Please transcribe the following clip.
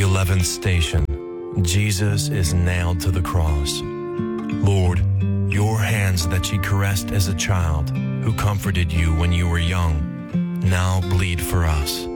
11th station. Jesus is nailed to the cross. Lord, your hands that ye caressed as a child, who comforted you when you were young, now bleed for us.